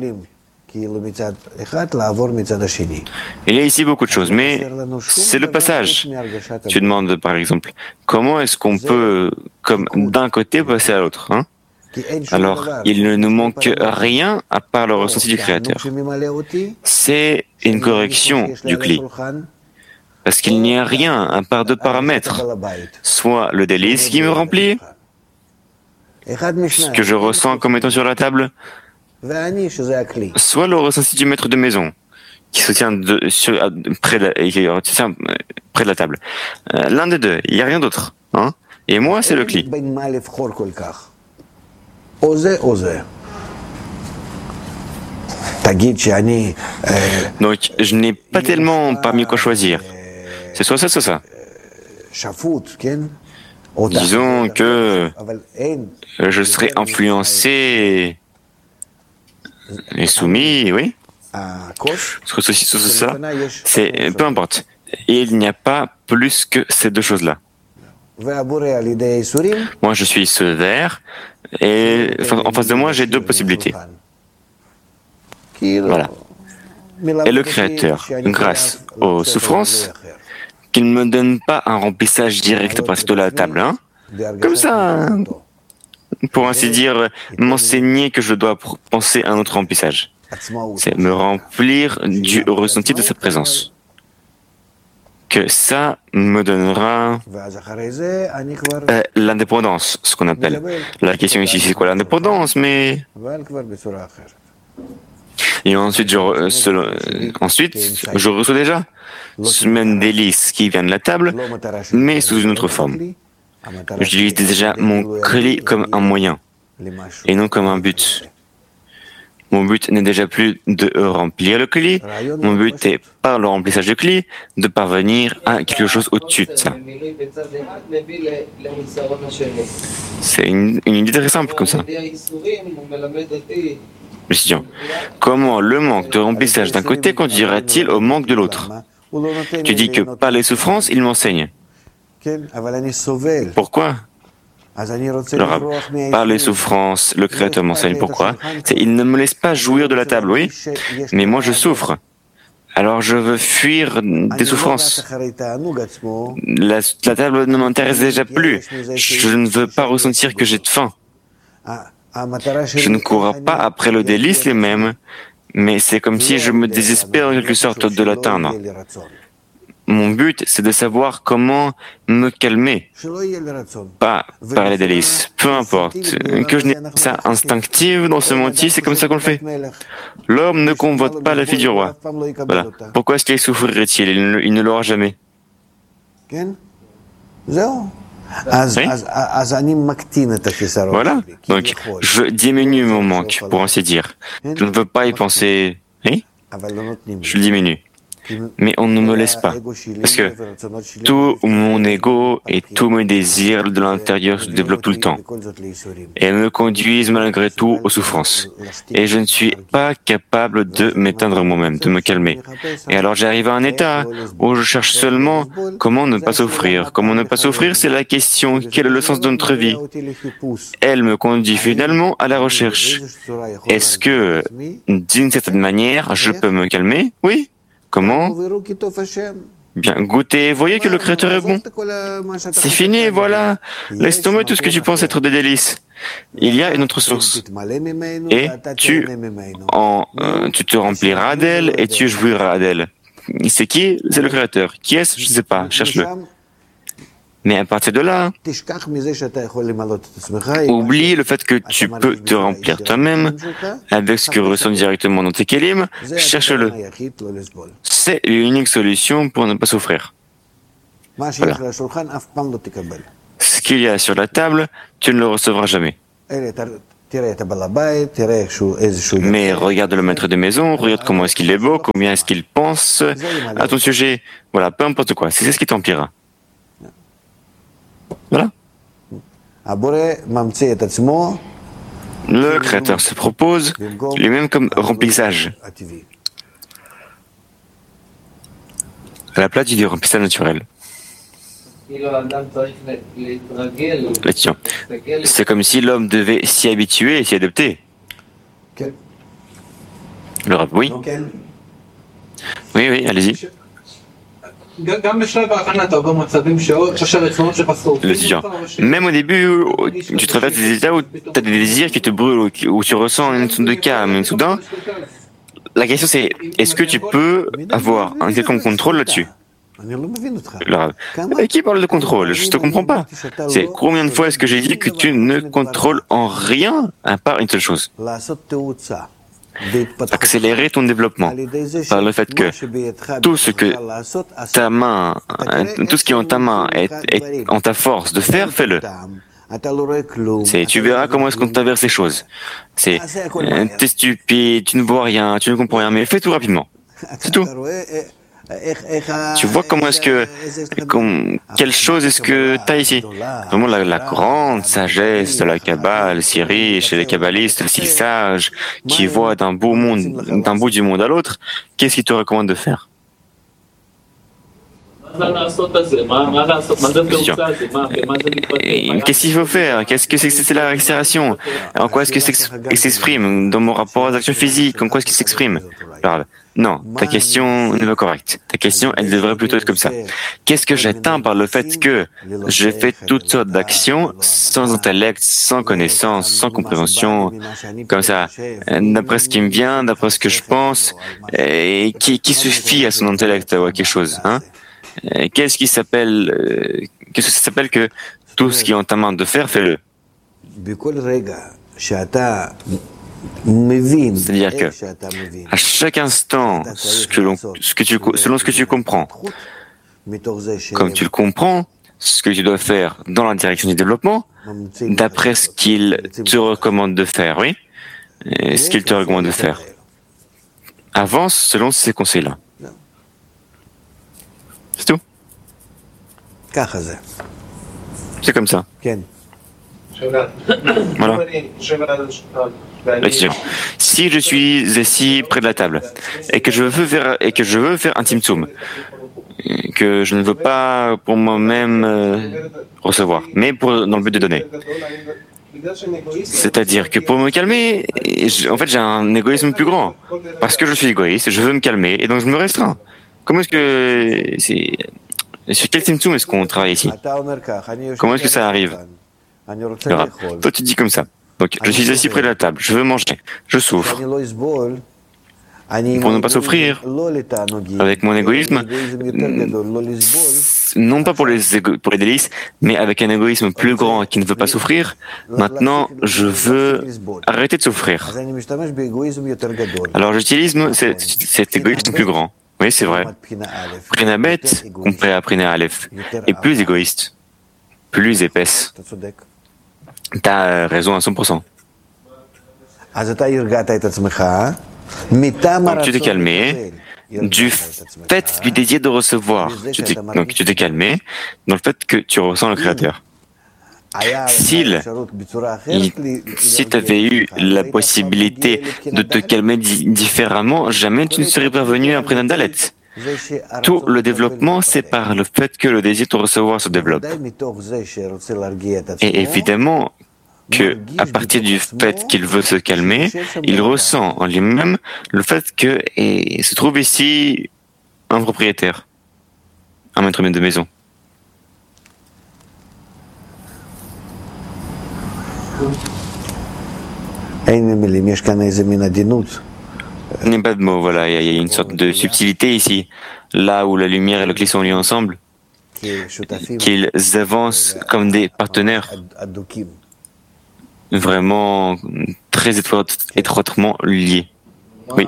Il y a ici beaucoup de choses, mais c'est le passage. Tu demandes par exemple, comment est-ce qu'on peut, comme d'un côté, passer à l'autre, hein? Alors, il ne nous manque rien à part le ressenti du Créateur. C'est une correction du Kli. Parce qu'il n'y a rien à part 2 paramètres. Soit le délice qui me remplit, ce que je ressens comme étant sur la table, soit le ressenti du maître de maison, qui se tient près de la table. L'un des deux, il n'y a rien d'autre. Hein? Et moi, c'est le Kli. Donc, je n'ai pas tellement parmi quoi choisir. C'est soit ça, soit ça. Disons que je serai influencé et soumis, oui. Soit ceci, soit ça. C'est peu importe. Il n'y a pas plus que ces 2 choses-là. Moi, je suis sévère et en face de moi, j'ai 2 possibilités. Voilà. Et le Créateur, grâce aux souffrances, qu'il ne me donne pas un remplissage direct à partir de la table, hein? Comme ça, pour ainsi dire, m'enseigner que je dois penser à un autre remplissage. C'est me remplir du ressenti de sa présence. Que ça me donnera l'indépendance, ce qu'on appelle. La question ici, c'est quoi l'indépendance, mais... Et ensuite, je reçois déjà ce même délice qui vient de la table, mais sous une autre forme. J'utilise déjà mon Kli comme un moyen, et non comme un but. Mon but n'est déjà plus de remplir le Kli, mon but est, par le remplissage du Kli, de parvenir à quelque chose au-dessus de ça. C'est une idée très simple comme ça. Question. Comment le manque de remplissage d'un côté conduira-t-il au manque de l'autre? Tu dis que par les souffrances, il m'enseigne. Pourquoi? Alors, par les souffrances, le Créateur m'enseigne. Pourquoi? Il ne me laisse pas jouir de la table, oui, mais moi je souffre. Alors je veux fuir des souffrances. La table ne m'intéresse déjà plus. Je ne veux pas ressentir que j'ai faim. Je ne cours pas après le délice les mêmes, mais c'est comme si je me désespère en quelque sorte de l'atteindre. Mon but, c'est de savoir comment me calmer, pas par les délices, peu importe. Que je n'ai pas ça instinctif dans ce monde-ci, c'est comme ça qu'on le fait. L'homme ne convoite pas la fille du roi. Voilà. Pourquoi est-ce qu'il souffrirait-il? Il ne l'aura jamais. Oui. Voilà, donc je diminue mon manque, pour ainsi dire. Je ne veux pas y penser. Oui, je le diminue. Mais on ne me laisse pas, parce que tout mon ego et tous mes désirs de l'intérieur se développent tout le temps. Et me conduisent malgré tout aux souffrances. Et je ne suis pas capable de m'éteindre moi-même, de me calmer. Et alors j'arrive à un état où je cherche seulement comment ne pas souffrir. Comment ne pas souffrir, c'est la question. Quel est le sens de notre vie? Elle me conduit finalement à la recherche. Est-ce que, d'une certaine manière, je peux me calmer? Oui. Comment? Bien, goûtez, voyez que le Créateur est bon. C'est fini, voilà. Laisse tomber tout ce que tu penses être des délices. Il y a une autre source. Et tu te rempliras d'elle et tu jouiras d'elle. C'est qui? C'est le Créateur. Qui est-ce? Je ne sais pas, cherche-le. Mais à partir de là, oublie le fait que tu peux te remplir toi-même avec ce que ressent directement dans tes kelim, cherche-le. C'est l'unique solution pour ne pas souffrir. Voilà. Ce qu'il y a sur la table, tu ne le recevras jamais. Mais regarde le maître de maison, regarde comment est-ce qu'il est beau, combien est-ce qu'il pense à ton sujet. Voilà, peu importe quoi, c'est ce qui t'emplira. Voilà. Le Créateur se propose lui-même comme remplissage. À la place du remplissage naturel. C'est comme si l'homme devait s'y habituer et s'y adapter. Le Rav, oui. Oui, oui, allez-y. L'étudiant. Même au début, tu traverses des états où tu as des désirs qui te brûlent, où tu ressens une sorte de calme, une soudain. La question c'est, est-ce que tu peux avoir un quelconque contrôle là-dessus? Et qui parle de contrôle? Je te comprends pas. C'est combien de fois est-ce que j'ai dit que tu ne contrôles en rien à part une seule chose? Accélérer ton développement par le fait que tout ce que ta main, tout ce qui est en ta main est en ta force de faire, fais-le. Tu verras comment est-ce qu'on t'inverse les choses. T'es stupide, tu ne vois rien, tu ne comprends rien, mais fais tout rapidement. C'est tout. Tu vois comment est-ce que, quelle chose est-ce que tu as ici? Vraiment la grande sagesse de la Kabbale, si riche, et les kabbalistes si sages, qui voient d'un bout du monde à l'autre, qu'est-ce qu'ils te recommandent de faire? Qu'est-ce qu'il faut faire? Qu'est-ce que c'est la récréation? En quoi est-ce que il s'exprime? Dans mon rapport aux actions physiques, en quoi est-ce qu'il s'exprime? Non, ta question n'est pas correcte. Ta question, elle devrait plutôt être comme ça. Qu'est-ce que j'atteins par le fait que j'ai fait toutes sortes d'actions sans intellect, sans connaissance, sans compréhension, comme ça, d'après ce qui me vient, d'après ce que je pense, et qui suffit à son intellect ou à quelque chose, hein? Qu'est-ce que ça s'appelle que tout ce qui est en ta main de faire, fais-le. C'est-à-dire que à chaque instant, selon ce que tu comprends, comme tu le comprends, ce que tu dois faire dans la direction du développement, d'après ce qu'il te recommande de faire, oui, et ce qu'il te recommande de faire. Avance selon ces conseils-là. C'est tout. C'est comme ça. Voilà. Si je suis assis près de la table et que je veux faire un timtsum, que je ne veux pas pour moi-même recevoir, mais dans le but de donner. C'est-à-dire que pour me calmer, en fait j'ai un égoïsme plus grand. Parce que je suis égoïste, je veux me calmer et donc je me restreins. Comment est-ce que sur quel timtsum est-ce qu'on travaille ici? Comment est-ce que ça arrive? Toi tu dis comme ça. Donc je suis assis près de la table, je veux manger, je souffre. Pour ne pas souffrir, avec mon égoïsme, non pas pour les délices, mais avec un égoïsme plus grand qui ne veut pas souffrir, maintenant je veux arrêter de souffrir. Alors j'utilise cet égoïsme plus grand. Oui, c'est vrai. Prina bête, comparé à Prina Aleph, est plus égoïste, plus épaisse. T'as raison à 100%. Donc tu t'es calmé du fait du désir de recevoir. Donc tu t'es calmé dans le fait que tu ressens le Créateur. Si tu avais eu la possibilité de te calmer différemment, jamais tu ne serais parvenu à Prina Dalet. Tout le développement, c'est par le fait que le désir de recevoir se développe. Et évidemment que, à partir du fait qu'il veut se calmer, il ressent en lui-même le fait que se trouve ici un propriétaire, un maître de maison. Il n'y a pas de mots, voilà, il y a une sorte de subtilité ici, là où la lumière et le cli sont liés ensemble, qu'ils avancent comme des partenaires vraiment très étroitement liés. Oui.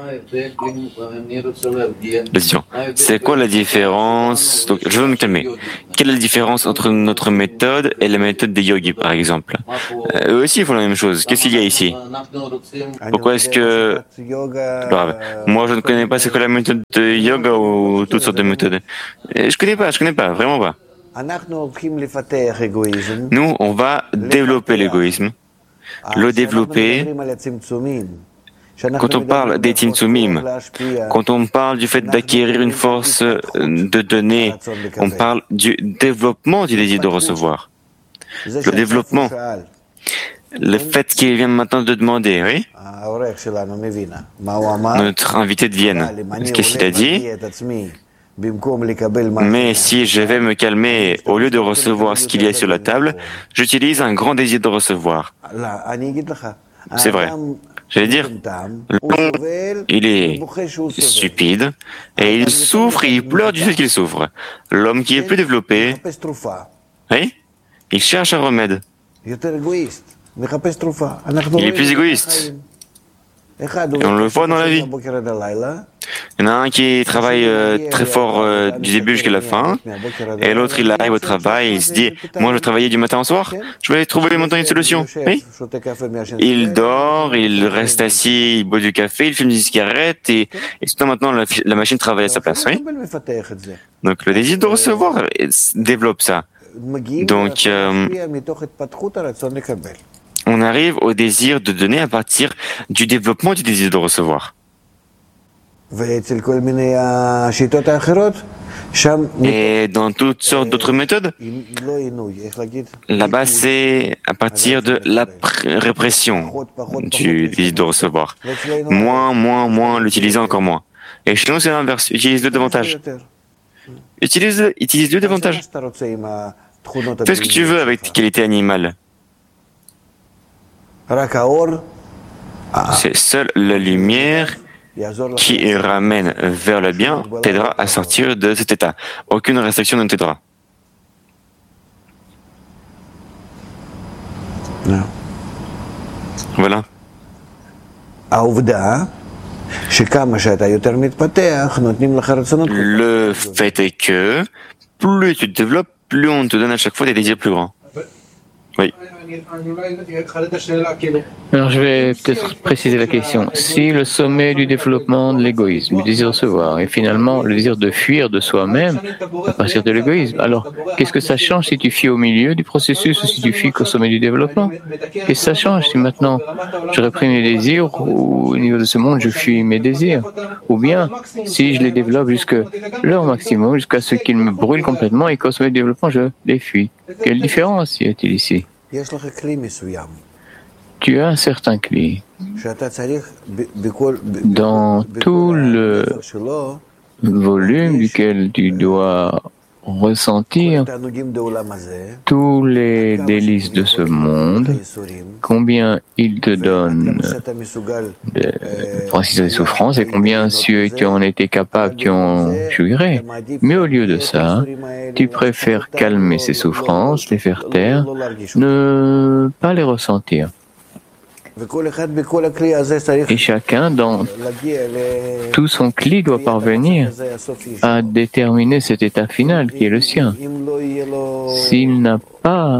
C'est quoi la différence? Donc, je veux me calmer. Quelle est la différence entre notre méthode et la méthode des yogis, par exemple? Eux aussi font la même chose. Qu'est-ce qu'il y a ici? Pourquoi est-ce que... Grave. Moi, je ne connais pas c'est quoi la méthode de yoga ou toutes sortes de méthodes. Je connais pas, vraiment pas. Nous, on va développer l'égoïsme. Le développer. Quand on parle des Tzimtzumim, quand on parle du fait d'acquérir une force de donner, on parle du développement du désir de recevoir. Le développement. Le fait qu'il vient maintenant de demander, oui? Notre invité de Vienne, qu'est-ce qu'il a dit? Mais si je vais me calmer, au lieu de recevoir ce qu'il y a sur la table, j'utilise un grand désir de recevoir. C'est vrai. J'allais dire, l'homme, il est stupide et il souffre et il pleure du fait qu'il souffre. L'homme qui est plus développé, oui, il cherche un remède. Il est plus égoïste. Et on le voit dans la vie. Il y en a un qui travaille très fort du début jusqu'à la fin, et l'autre il arrive au travail et il se dit « Moi je vais travailler du matin au soir, je vais trouver maintenant une solution. » Oui. Il dort, il reste assis, il boit du café, il fume des cigarettes et maintenant la machine travaille à sa place. Oui. Donc le désir de recevoir développe ça. Donc on arrive au désir de donner à partir du développement du désir de recevoir. Et dans toutes sortes d'autres méthodes, là-bas c'est à partir de la répression du désir de recevoir. Moins, l'utiliser encore moins. Et chez nous c'est l'inverse, utilise-le davantage. Utilise-le davantage. Fais ce que tu veux avec tes qualités animales. C'est seule la lumière qui ramène vers le bien t'aidera à sortir de cet état. Aucune restriction ne t'aidera. Voilà. Le fait est que plus tu te développes, plus on te donne à chaque fois des désirs plus grands. Oui. Alors je vais peut-être préciser la question. Si le sommet du développement de l'égoïsme, du désir de recevoir, et finalement le désir de fuir de soi-même à partir de l'égoïsme, alors qu'est-ce que ça change si tu fuis au milieu du processus ou si tu fuis qu'au sommet du développement? Qu'est-ce que ça change si maintenant je réprime mes désirs ou au niveau de ce monde je fuis mes désirs? Ou bien si je les développe jusqu'à leur maximum, jusqu'à ce qu'ils me brûlent complètement et qu'au sommet du développement je les fuis? Quelle différence y a-t-il ici? Tu as un certain cli. Dans tout le volume duquel tu dois ressentir tous les délices de ce monde, combien il te donne des souffrances et combien si tu en étais capable, tu en jouirais. Mais au lieu de ça, tu préfères calmer ces souffrances, les faire taire, ne pas les ressentir. Et chacun dans tout son cli doit parvenir à déterminer cet état final qui est le sien. S'il n'a pas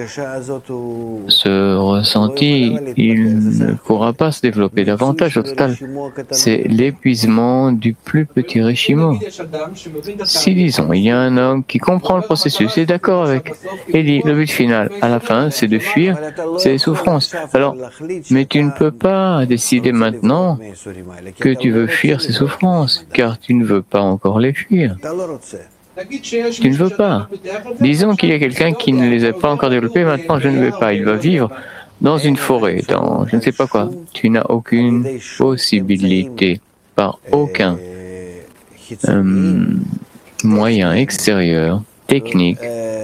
ce ressenti, il ne pourra pas se développer davantage. Au total, c'est l'épuisement du plus petit Rishimo. Si, disons, il y a un homme qui comprend le processus, est d'accord avec, et dit le but final, à la fin, c'est de fuir ces souffrances. Alors, mais tu ne peux pas décider maintenant que tu veux fuir ces souffrances, car tu ne veux pas encore les fuir. Tu ne veux pas. Disons qu'il y a quelqu'un qui ne les a pas encore développés, maintenant je ne vais pas. Il va vivre dans une forêt, dans je ne sais pas quoi. Tu n'as aucune possibilité, par aucun moyen extérieur, technique,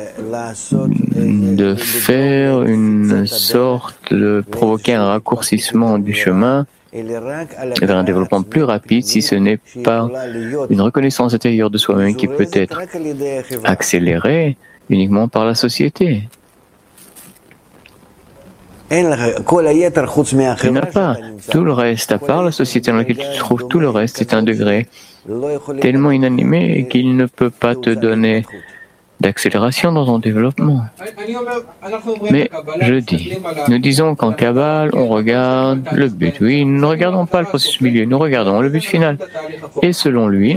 de faire une sorte de provoquer un raccourcissement du chemin vers un développement plus rapide si ce n'est pas une reconnaissance intérieure de soi-même qui peut être accélérée uniquement par la société. Il n'y a pas tout le reste, à part la société dans laquelle tu te trouves, tout le reste est un degré tellement inanimé qu'il ne peut pas te donner d'accélération dans ton développement. Mais je dis, nous disons qu'en Kabbale, on regarde le but. Oui, nous ne regardons pas le processus milieu, nous regardons le but final. Et selon lui,